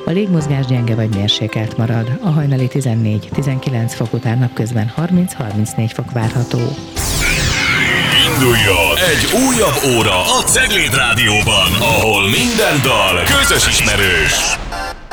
A légmozgás gyenge vagy mérsékelt marad. A hajnali 14-19 fok után napközben 30-34 fok várható. Induljon egy újabb óra a Cegléd Rádióban, ahol minden dal közös ismerős.